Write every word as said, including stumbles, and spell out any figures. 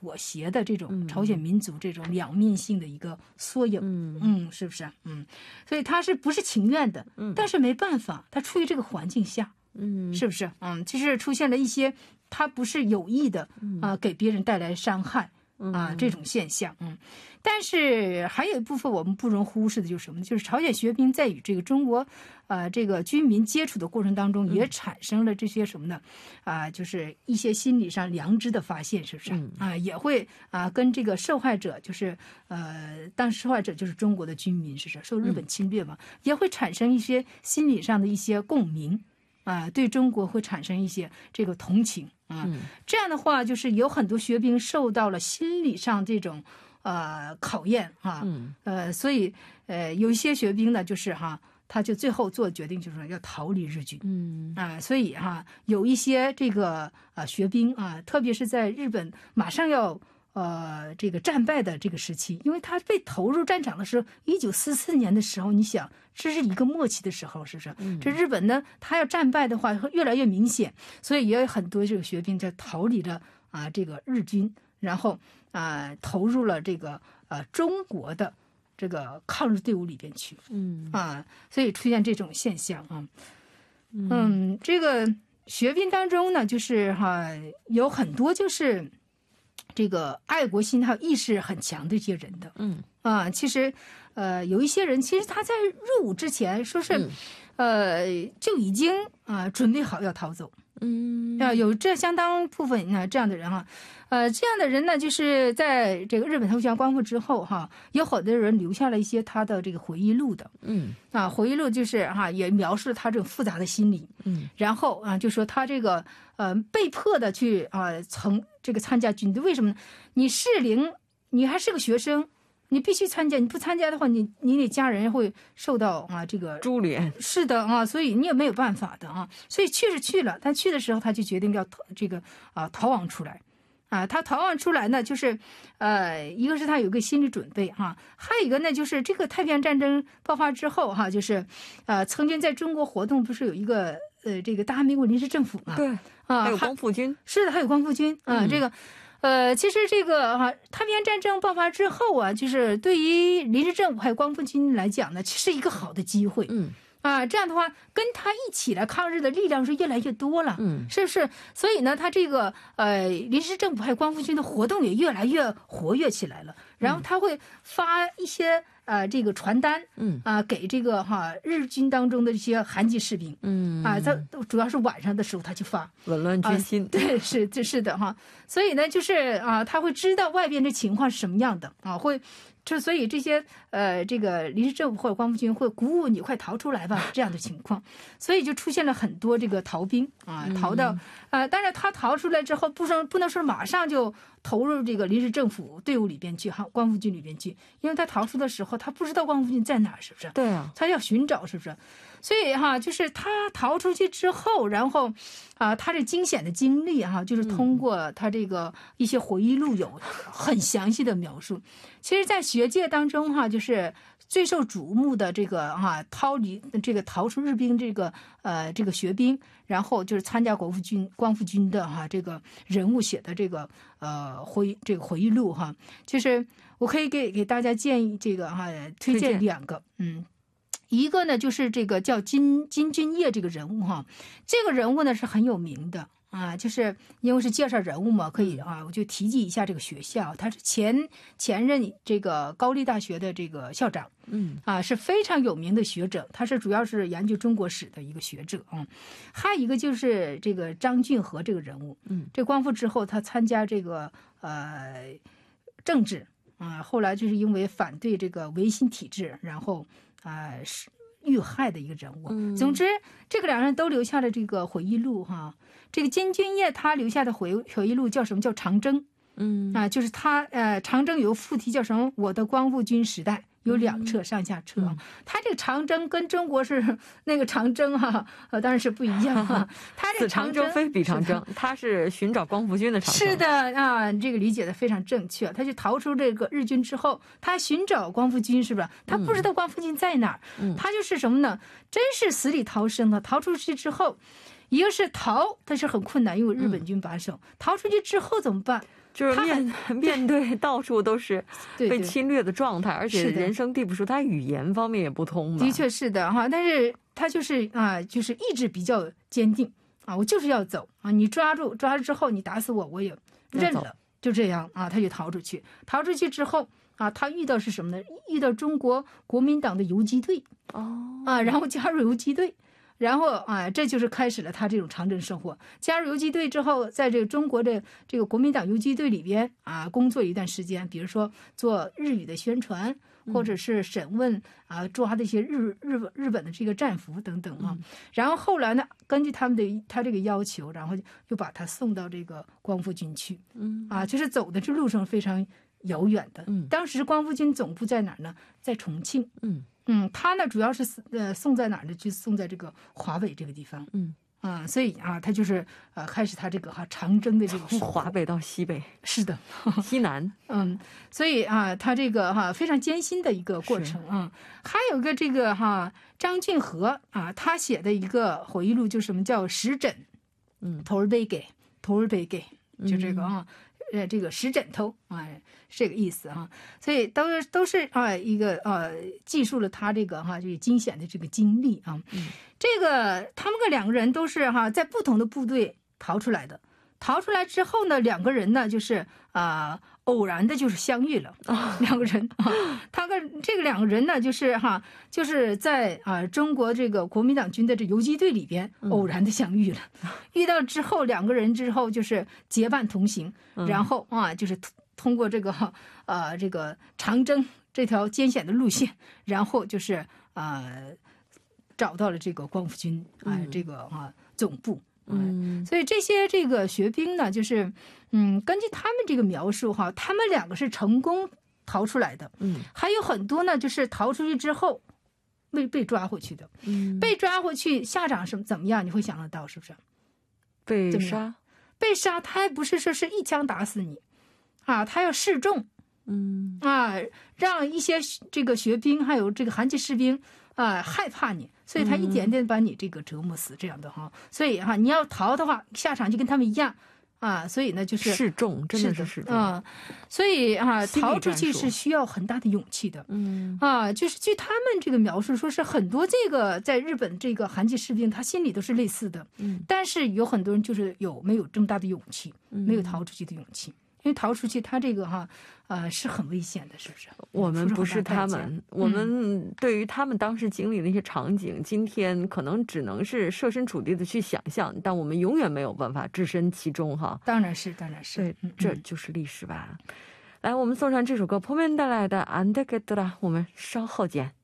妥协的这种朝鲜民族这种两面性的一个缩影。嗯嗯，是不是？嗯，所以他是不是情愿的？嗯，但是没办法，他处于这个环境下，嗯，是不是？嗯，其实出现了一些他不是有意的啊、呃，给别人带来伤害。啊，这种现象，嗯，但是还有一部分我们不容忽视的就是什么呢？就是朝鲜学兵在与这个中国，呃，这个军民接触的过程当中，也产生了这些什么呢？啊，就是一些心理上良知的发现，是不是？啊，也会啊，跟这个受害者，就是呃，当时受害者就是中国的军民，是不是受日本侵略嘛？也会产生一些心理上的一些共鸣。啊，对中国会产生一些这个同情啊，嗯、这样的话，就是有很多学兵受到了心理上这种呃考验啊，嗯、呃，所以呃有一些学兵呢，就是哈，他就最后做决定，就是要逃离日军，嗯啊，所以哈，有一些这个啊学兵啊，特别是在日本马上要。呃，这个战败的这个时期，因为他被投入战场的时候，一九四四年的时候，你想，这是一个末期的时候，是不是？嗯、这日本呢，他要战败的话，会越来越明显，所以也有很多这个学兵在逃离了啊这个日军，然后啊投入了这个呃中国的这个抗日队伍里边去，嗯啊，所以出现这种现象啊，嗯，嗯这个学兵当中呢，就是哈、啊、有很多就是。这个爱国心还有意识很强的一些人的，嗯啊，其实，呃，有一些人其实他在入伍之前说是，嗯、呃，就已经啊、呃、准备好要逃走，嗯啊，有这相当部分呢这样的人哈，呃，这样的人呢，就是在这个日本投降光复之后哈，有好多人留下了一些他的这个回忆录的，嗯啊，回忆录就是哈、啊、也描述了他这种复杂的心理，嗯，然后啊就说他这个呃被迫的去啊曾。这个参加军队，为什么呢？你适龄，你还是个学生，你必须参加。你不参加的话，你你的家人会受到啊这个株连。 是的啊，所以你也没有办法的啊。所以去是去了，但去的时候他就决定要这个啊逃亡出来，啊，他逃亡出来呢，就是呃，一个是他有个心理准备哈、啊，还有一个呢就是这个太平洋战争爆发之后哈、啊，就是呃曾经在中国活动不是有一个。呃，这个大韩民国临时政府嘛， 对啊， 还有光复军， 是的，还有光复军啊、嗯，这个，呃，其实这个哈、啊，太平洋战争爆发之后啊，就是对于临时政府还有光复军来讲呢，其实一个好的机会，嗯。啊，这样的话，跟他一起来抗日的力量是越来越多了，嗯，是不是？所以呢，他这个呃临时政府还有光复军的活动也越来越活跃起来了。然后他会发一些呃这个传单，嗯啊、呃，给这个哈日军当中的这些韩籍士兵，嗯啊，他主要是晚上的时候他去发， 紊乱军心， 啊、对，是这是的哈。所以呢，就是啊，他会知道外边的情况是什么样的啊，会。就所以这些呃，这个临时政府或者光复军会鼓舞你快逃出来吧这样的情况，所以就出现了很多这个逃兵啊，逃到呃，当然他逃出来之后，不说不能说马上就投入这个临时政府队伍里边去哈，光复军里边去，因为他逃出的时候他不知道光复军在哪儿，是不是？ 对啊， 他要寻找，是不是？所以哈，就是他逃出去之后，然后啊，他这惊险的经历哈，就是通过他这个一些回忆录有很详细的描述。其实，在学界当中哈，就是最受瞩目的这个哈逃离这个逃出日兵这个呃这个学兵，然后就是参加国复军光复军的哈这个人物写的这个呃回这个回忆录哈，就是我可以给给大家建议这个哈推荐两个嗯。一个呢，就是这个叫金金俊业这个人物哈，这个人物呢是很有名的啊，就是因为是介绍人物嘛，可以啊，我就提及一下这个学校，他是前前任这个高丽大学的这个校长，嗯啊，是非常有名的学者，他是主要是研究中国史的一个学者啊。还有一个就是这个张俊和这个人物，嗯，这光复之后他参加这个呃政治啊，后来就是因为反对这个维新体制，然后。啊、呃，是遇害的一个人物。嗯、总之，这个两人都留下了这个回忆录哈。这个金俊业他留下的回回忆录叫什么？叫长征。嗯啊，就是他呃，长征有个副题叫什么？我的光复军时代。有两册上下册，嗯、他这个长征跟中国是那个长征哈、啊，呃，当然是不一样哈。他这个长征非彼长征，他是寻找光复军的长征。 是的啊，这个理解的非常正确。他就逃出这个日军之后，他寻找光复军，是不是？他不知道光复军在哪儿，嗯、他就是什么呢？真是死里逃生的。逃出去之后，一个是逃，但是很困难，因为日本军把守。嗯、逃出去之后怎么办？ 就是面面对到处都是被侵略的状态，而且人生地不熟，他语言方面也不通。 的确是的哈，但是他就是啊，就是意志比较坚定啊，我就是要走啊，你抓住抓住之后，你打死我我也认了，就这样啊，他就逃出去。逃出去之后啊，他遇到是什么呢？遇到中国国民党的游击队哦啊，然后加入游击队。然后啊，这就是开始了他这种长征生活。加入游击队之后，在这个中国的这个国民党游击队里边啊，工作一段时间，比如说做日语的宣传，或者是审问啊，抓的一些日日日本的这个战俘等等啊。然后后来呢，根据他们的他这个要求，然后又把他送到这个光复军去。嗯啊，就是走的这路上非常遥远的。嗯，当时光复军总部在哪儿呢？在重庆。嗯。嗯，他呢主要是呃送在哪儿呢？就送在这个华北这个地方。嗯啊，所以啊，他就是呃开始他这个哈长征的这个从华北到西北， 是的， 西南。 嗯，所以啊，他这个哈非常艰辛的一个过程啊。还有个这个哈张俊和啊，他写的一个回忆录，就什么叫石枕，嗯，头儿背给头儿背给，就这个啊。呃，这个石枕头啊、哎，是这个意思啊，所以都是都是啊一个呃，记述了他这个哈、啊、这个惊险的这个经历啊。嗯，这个他们个两个人都是哈、啊、在不同的部队逃出来的，逃出来之后呢，两个人呢就是啊、呃、偶然的就是相遇了啊，两个人啊，他跟这个两个人呢就是哈、啊、就是在啊中国这个国民党军的这游击队里边偶然的相遇了，嗯、遇到之后两个人之后就是结伴同行。然后啊，就是通过这个呃这个长征这条艰险的路线，然后就是呃找到了这个光复军啊、呃、这个啊总部。嗯，所以这些这个学兵呢，就是嗯，根据他们这个描述哈，他们两个是成功逃出来的。嗯，还有很多呢，就是逃出去之后被被抓回去的。嗯，被抓回去下场什么怎么样？你会想得到是不是？ 被杀。 被杀，他还不是说是一枪打死你，啊，他要示众，嗯啊，让一些这个学兵还有这个韩籍士兵啊害怕你，所以他一点点把你这个折磨死，这样的哈。所以哈，你要逃的话，下场就跟他们一样啊。所以呢，就是示众，真的是示众啊。所以啊，逃出去是需要很大的勇气的，嗯啊，就是据他们这个描述，说是很多这个在日本这个韩籍士兵，他心里都是类似的，嗯，但是有很多人就是有没有这么大的勇气，没有逃出去的勇气。因为逃出去，他这个哈，呃，是很危险的，是不是？ 我们不是他们，我们对于他们当时经历的一些场景，嗯、今天可能只能是设身处地的去想象，但我们永远没有办法置身其中哈。 当然是，当然是， 对，嗯、这就是历史吧。来，我们送上这首歌，朋友们带来的《安德给德拉》，我们稍后见。